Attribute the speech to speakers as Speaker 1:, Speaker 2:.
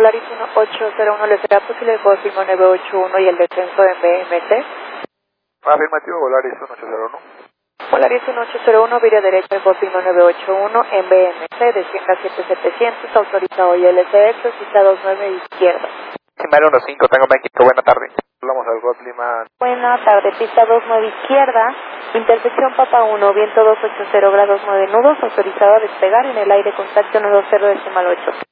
Speaker 1: Volaris 1801, ¿le será posible el Cosimo 981 y el descenso en BMC?
Speaker 2: Afirmativo, Volaris 1801.
Speaker 1: Volaris 1801, vira derecha el Cosimo 981 en BMC, descienda 7700, autorizado ILCX, cita 29 izquierda.
Speaker 2: Simar 15, tengo México, buena tarde. Hablamos al GOT Lima.
Speaker 1: Buena tarde, pista 29 izquierda, intersección Papa 1, viento 280 grados 9 nudos, autorizado a despegar en el aire, contacto 90 decimal 8.